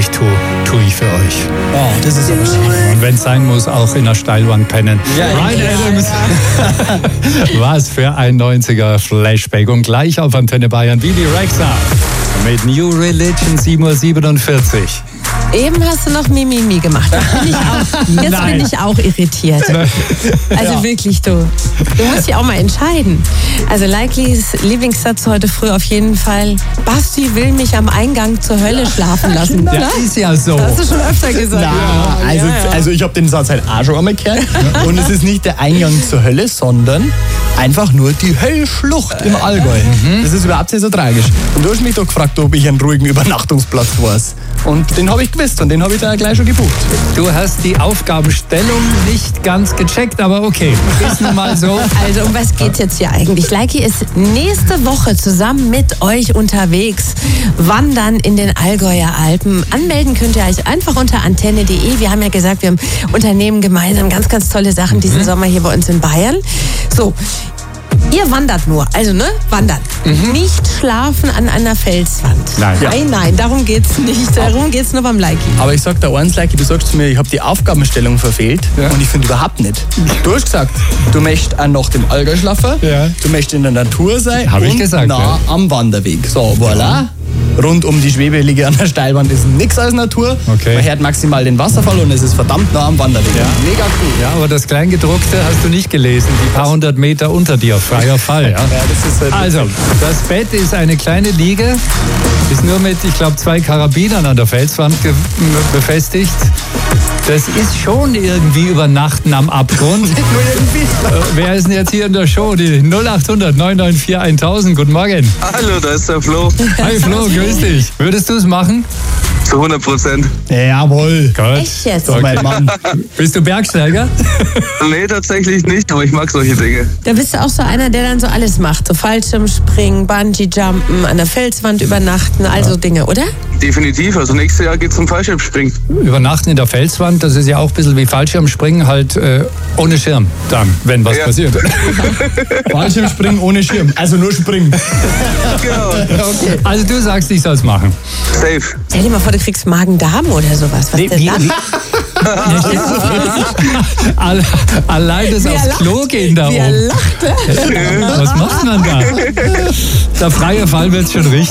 ich tue ich für euch. Oh, das ist aber schön. Und wenn es sein muss, auch in der Steilwand pennen. Ja, Bryan Adams. Was für ein 90er Flashback. Und gleich auf Antenne Bayern Bibi Rexha mit New Religion 7:47 Uhr. Eben hast du noch Mimimi gemacht. Jetzt bin ich auch irritiert. Also wirklich, du musst dich auch mal entscheiden. Also Likely's Lieblingssatz heute früh auf jeden Fall: Basti will mich am Eingang zur Hölle schlafen lassen. Ja, ist ja so. Das hast du schon öfter gesagt. Also ich habe den Satz halt auch schon einmal gehört. Und es ist nicht der Eingang zur Hölle, sondern einfach nur die Höllschlucht im Allgäu. Das ist überhaupt nicht so tragisch. Und du hast mich doch gefragt, ob ich einen ruhigen Übernachtungsplatz weiß. Und den habe ich gewusst und den habe ich da gleich schon gebucht. Du hast die Aufgabenstellung nicht ganz gecheckt, aber okay, ist nun mal so. Also um was geht's jetzt hier eigentlich? Likey ist nächste Woche zusammen mit euch unterwegs, wandern in den Allgäuer Alpen. Anmelden könnt ihr euch einfach unter antenne.de. Wir haben ja gesagt, wir unternehmen gemeinsam ganz, ganz tolle Sachen diesen Sommer hier bei uns in Bayern. So, ihr wandert nur, also wandern. Nicht schlafen an einer Felswand. Nein, darum geht's nicht. Darum geht's nur beim Likey. Aber ich sag dir eins, Likey, du sagst zu mir, ich habe die Aufgabenstellung verfehlt. Ja. Und ich finde überhaupt nicht. Du hast gesagt, du möchtest auch nach dem Allgäu schlafen, Ja. du möchtest in der Natur sein Hab ich und gesagt, nah am Wanderweg. So, voilà. Rund um die Schwebeliege an der Steilwand ist nichts als Natur. Okay. Man hört maximal den Wasserfall und es ist verdammt nah am Wanderweg. Ja. Mega cool. Ja, aber das Kleingedruckte hast du nicht gelesen. Die paar hundert Meter unter dir, freier Fall. Ja? Ja, das ist halt Also, das Bett ist eine kleine Liege, ist nur mit, ich glaube, 2 Karabinern an der Felswand befestigt. Das ist schon irgendwie Übernachten am Abgrund. Wer ist denn jetzt hier in der Show? Die 0800 994 1000. Guten Morgen. Hallo, da ist der Flo. Hi Flo, grüß dich. Würdest du es machen? Zu 100%. Jawohl. Gut. Echt jetzt? Oh mein Mann. Bist du Bergsteiger? Nee, tatsächlich nicht, aber ich mag solche Dinge. Da bist du auch so einer, der dann so alles macht. So Fallschirmspringen, Bungee-Jumpen, an der Felswand übernachten, also Dinge, oder? Definitiv, also nächstes Jahr geht's zum Fallschirmspringen. Übernachten in der Felswand, das ist ja auch ein bisschen wie Fallschirmspringen, halt ohne Schirm dann, wenn was Ja. passiert. Fallschirmspringen ohne Schirm. Also nur springen. Genau. Also du sagst, ich soll es machen. Safe. Stell dir mal vor, du kriegst Magen-Darm oder sowas. Was denn dann? Allein das aufs Klo gehen da Wie er oben. lacht. Was macht man da? Der freie Fall wird schon richtig.